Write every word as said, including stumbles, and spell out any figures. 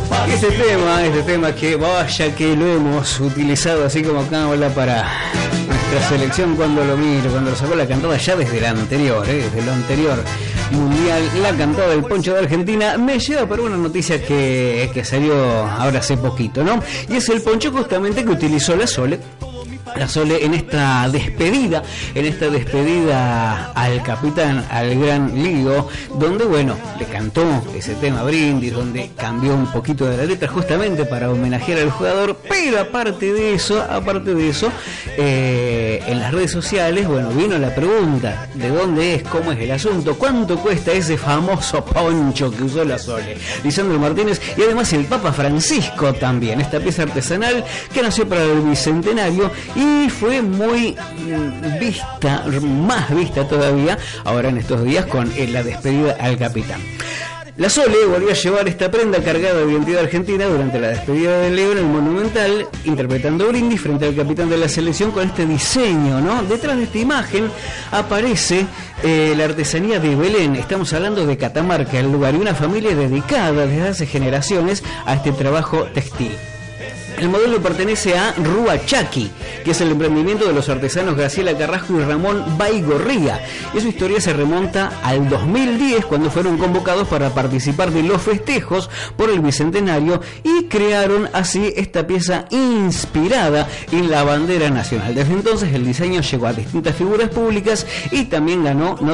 Este tema, este tema que vaya que lo hemos utilizado así como cábala para nuestra selección cuando lo miro, cuando lo sacó la cantada ya desde la anterior, ¿eh? desde lo anterior mundial, la cantada del Poncho de Argentina, me lleva por una noticia que, que salió ahora hace poquito, ¿no? Y es el Poncho justamente que utilizó la Sole. La Sole en esta despedida, en esta despedida al capitán, al gran Ligo, donde, bueno, le cantó ese tema Brindis, donde cambió un poquito de la letra justamente para homenajear al jugador, pero aparte de eso, aparte de eso, eh, en las redes sociales, bueno, vino la pregunta, ¿de dónde es? ¿Cómo es el asunto? ¿Cuánto cuesta ese famoso poncho que usó la Sole? Lisandro Martínez y además el Papa Francisco también, esta pieza artesanal que nació para el Bicentenario y fue muy vista, más vista todavía ahora en estos días con la despedida al capitán. La Sole volvió a llevar esta prenda cargada de identidad argentina durante la despedida del Leo en el Monumental, interpretando Brindis frente al capitán de la selección con este diseño, ¿no? Detrás de esta imagen aparece eh, la artesanía de Belén. Estamos hablando de Catamarca, el lugar, y una familia dedicada desde hace generaciones a este trabajo textil. El modelo pertenece a Ruachaki, que es el emprendimiento de los artesanos Graciela Carrasco y Ramón Baigorría. Y su historia se remonta al dos mil diez, cuando fueron convocados para participar de los festejos por el Bicentenario y crearon así esta pieza inspirada en la bandera nacional. Desde entonces el diseño llegó a distintas figuras públicas y también ganó